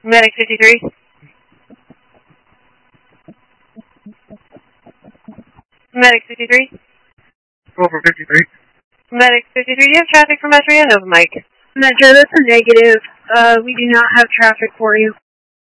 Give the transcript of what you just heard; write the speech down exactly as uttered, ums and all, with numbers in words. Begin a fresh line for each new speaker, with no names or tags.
Medic fifty-three. Medic fifty-three.
Over fifty-three.
Medic fifty-three, do you have traffic for Metro? Nova Mike.
Metro, that's a negative. Uh, we do not have traffic for you.